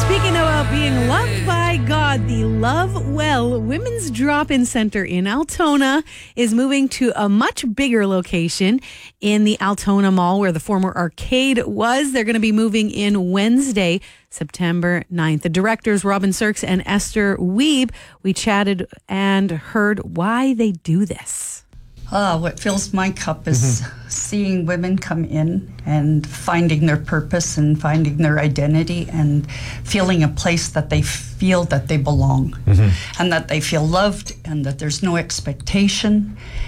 Speaking about being loved by God, the Love Well Women's Drop-In Center in Altona is moving to a much bigger location in the Altona Mall where the former arcade was. They're going to be moving in Wednesday, September 9th. The directors, Robin Sirks and Esther Wiebe, we chatted and heard why they do this. What fills my cup is seeing women come in and finding their purpose and finding their identity and feeling a place that they feel that they belong and that they feel loved and that there's no expectation